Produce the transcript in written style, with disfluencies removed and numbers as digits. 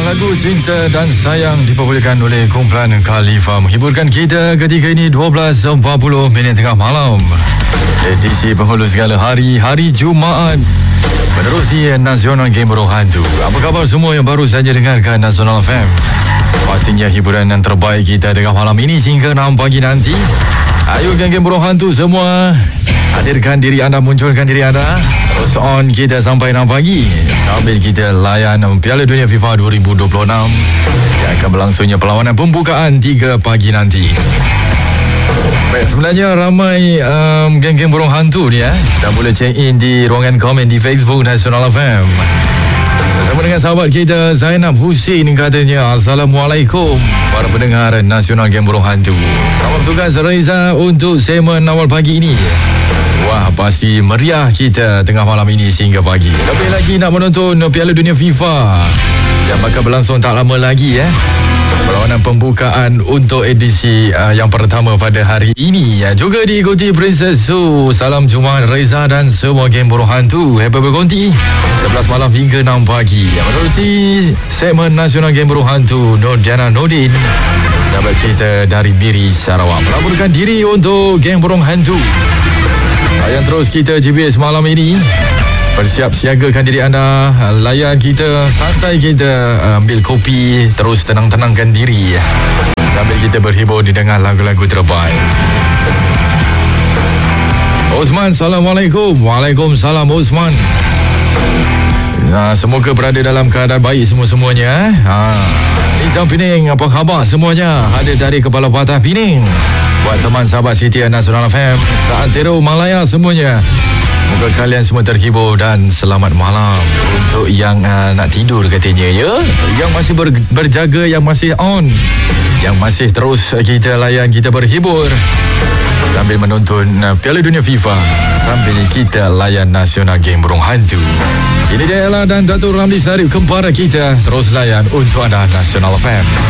Sebuah lagu cinta dan sayang diperbolehkan oleh kumpulan Khalifa menghiburkan kita ketika ini 12.40 tengah malam. Edisi penghulu segala hari Jumaat menerusi Nasional Game Burung Hantu. Apa khabar semua yang baru saja dengarkan Nasional FM? Pastinya hiburan yang terbaik kita tengah malam ini hingga 6 pagi nanti. Ayo geng-geng Burung Hantu semua, hadirkan diri anda, munculkan diri anda. Terus on kita sampai 6 pagi sambil kita layan Piala Dunia FIFA 2026 yang akan berlangsungnya perlawanan pembukaan 3 pagi nanti. Baik, sebenarnya ramai geng-geng Burung Hantu ni dah boleh check in di ruangan komen di Facebook Nasional FM. Bersama dengan sahabat kita Zainab Husin, katanya Assalamualaikum para pendengar Nasional Game Burung Hantu. Selamat bertugas Reza untuk segmen awal pagi ini. Wah, pasti meriah kita tengah malam ini sehingga pagi. Lebih lagi nak menonton Piala Dunia FIFA yang bakal berlangsung tak lama lagi perlawanan pembukaan untuk edisi yang pertama pada hari ini. Juga diikuti Princess Su. Salam Jumaat Reza dan semua geng Burung Hantu. Happy berkonti 11 malam hingga 6 pagi. Menerusi segmen Nasional Game Burung Hantu, Nur Diana Nordin, sahabat kita dari Biri, Sarawak, melaporkan diri untuk geng Burung Hantu. Layan terus kita GBS malam ini. Bersiap siagakan diri anda. Layan kita, santai kita, ambil kopi, terus tenang-tenangkan diri sambil kita berhibur didengar lagu-lagu terbaik. Osman, Assalamualaikum. Waalaikumsalam Osman. Semoga berada dalam keadaan baik semua-semuanya. Nizam Pening, apa khabar semuanya? Hadir dari Kepala Patah Pening. Buat teman sahabat Setia Nasional FM, Seantero Malaya semuanya, moga kalian semua terhibur dan selamat malam. Untuk yang nak tidur katanya yang masih berjaga, yang masih on, yang masih terus kita layan, kita berhibur sambil menonton Piala Dunia FIFA, sambil kita layan Nasional Game Burung Hantu. Ini dia Ella dan Datuk Ramli Sarip, kempara kita. Terus layan untuk anda Nasional FM.